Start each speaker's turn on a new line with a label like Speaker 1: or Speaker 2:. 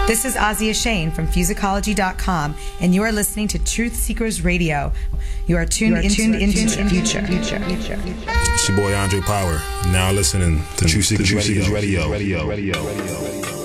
Speaker 1: This is Azia Shane from Fusicology.com, and you are listening to Truth Seekers Radio. You are tuned into the future.
Speaker 2: It's your boy Andre Power, now listening to Truth Seekers Radio.